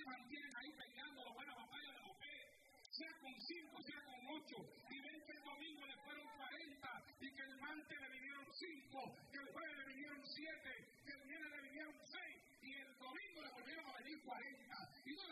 mantienen ahí peleando la buena batalla de la fe. Sea con 5, sea con 8, y ven que el domingo le fueron 40, y que el martes le vinieron 5, que el jueves le vinieron 7, que el viernes le vinieron 6, y el domingo le volvieron a venir 40.